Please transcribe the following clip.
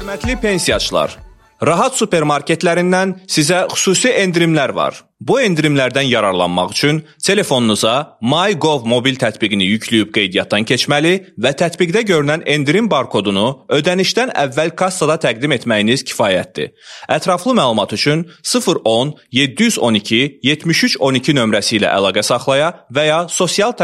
Hörmətli pensiyaçılar, Rahat supermarketlərindən sizə xüsusi endirimlər var. Bu endirimlərdən yararlanmaq üçün telefonunuza MyGov mobil tətbiqini yükləyib qeydiyyatdan keçməli və tətbiqdə görünən endirim barkodunu ödənişdən əvvəl kassada təqdim etməyiniz kifayətdir. Ətraflı məlumat üçün 010 712 7312 nömrəsi ilə əlaqə saxlaya və ya sosial